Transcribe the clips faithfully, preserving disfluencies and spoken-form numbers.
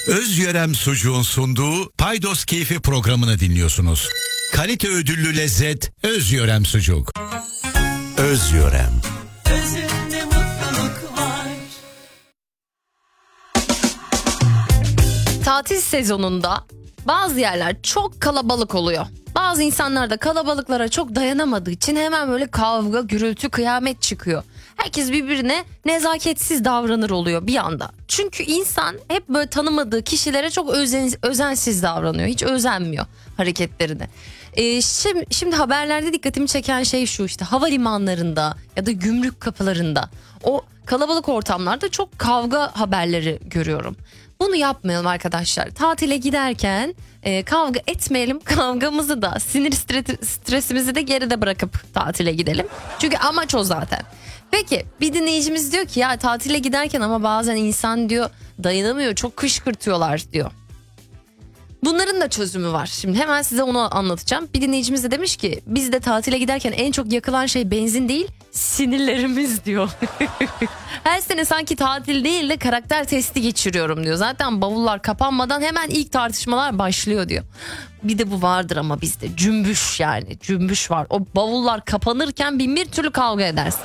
Özyörem Sucuğun sunduğu Paydos Keyfi programını dinliyorsunuz. Kalite ödüllü lezzet Özyörem Sucuk. Özyörem. Özünde mutluluk var. Tatil sezonunda bazı yerler çok kalabalık oluyor. Bazı insanlar da kalabalıklara çok dayanamadığı için hemen böyle kavga, gürültü, kıyamet çıkıyor. Herkes birbirine nezaketsiz davranır oluyor bir anda. Çünkü insan hep böyle tanımadığı kişilere çok özen, özensiz davranıyor. Hiç özenmiyor hareketlerine. Ee, şimdi, şimdi haberlerde dikkatimi çeken şey şu, işte havalimanlarında ya da gümrük kapılarında o kalabalık ortamlarda çok kavga haberleri görüyorum. Bunu yapmayalım arkadaşlar. Tatile giderken e, kavga etmeyelim. Kavgamızı da, sinir stresimizi de geride bırakıp tatile gidelim. Çünkü amaç o zaten. Peki bir dinleyicimiz diyor ki ya tatile giderken ama bazen insan diyor dayanamıyor, çok kışkırtıyorlar diyor. Bunların da çözümü var. Şimdi hemen size onu anlatacağım. Bir dinleyicimiz de demiş ki biz de tatile giderken en çok yakılan şey benzin değil, sinirlerimiz diyor. Her sene sanki tatil değil de karakter testi geçiriyorum diyor. Zaten bavullar kapanmadan hemen ilk tartışmalar başlıyor diyor. Bir de bu vardır ama bizde cümbüş, yani cümbüş var. O bavullar kapanırken bin bir türlü kavga edersin.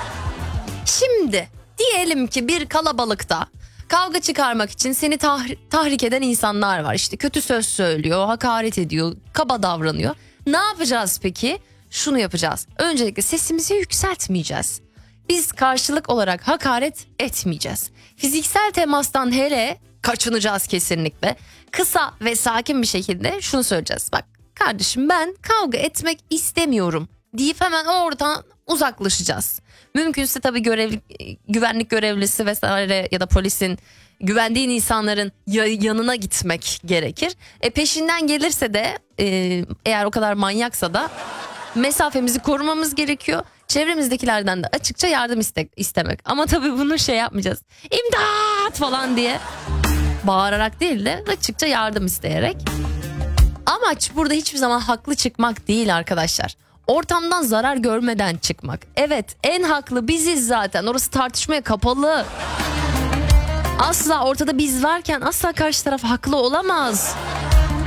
Şimdi diyelim ki bir kalabalıkta kavga çıkarmak için seni tahri- tahrik eden insanlar var. İşte kötü söz söylüyor, hakaret ediyor, kaba davranıyor. Ne yapacağız peki? Şunu yapacağız. Öncelikle sesimizi yükseltmeyeceğiz. Biz karşılık olarak hakaret etmeyeceğiz. Fiziksel temastan hele kaçınacağız kesinlikle. Kısa ve sakin bir şekilde şunu söyleyeceğiz. Bak kardeşim, ben kavga etmek istemiyorum deyip hemen oradan uzaklaşacağız. Mümkünse tabii görev, güvenlik görevlisi vesaire ya da polisin, güvendiğin insanların yanına gitmek gerekir. E peşinden gelirse de e, eğer o kadar manyaksa da mesafemizi korumamız gerekiyor. Çevremizdekilerden de açıkça yardım iste- istemek. Ama tabii bunu şey yapmayacağız. İmdat falan diye bağırarak değil de açıkça yardım isteyerek. Amaç burada hiçbir zaman haklı çıkmak değil arkadaşlar. Ortamdan zarar görmeden çıkmak. Evet, en haklı biziz zaten. Orası tartışmaya kapalı. Asla ortada biz varken asla karşı taraf haklı olamaz.